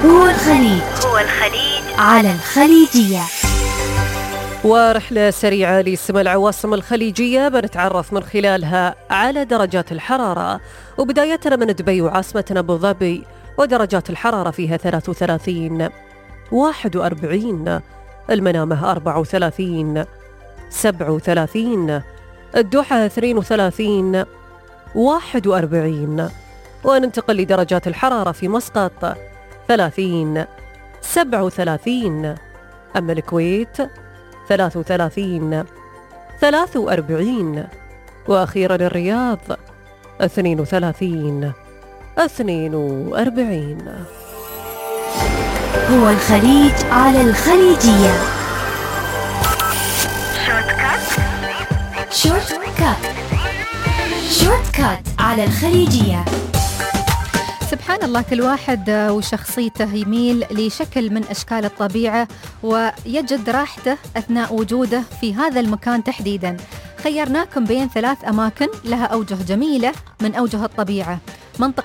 هو الخليج على الخليجية. ورحلة سريعة لسماء العواصم الخليجية بنتعرف من خلالها على درجات الحرارة، وبداية من دبي وعاصمتنا أبو ظبي، ودرجات الحرارة فيها 33 41، المنامة 34 37، الدوحة 32 41. وننتقل لدرجات الحرارة في مسقط 30 37، أما الكويت 33 43، وأخيرا الرياض 32 42. هو الخليج على الخليجية. شورت كات على الخليجية. سبحان الله، كل واحد وشخصيته يميل لشكل من أشكال الطبيعة ويجد راحته أثناء وجوده في هذا المكان تحديداً. خيرناكم بين 3 أماكن لها أوجه جميلة من أوجه الطبيعة. منطقة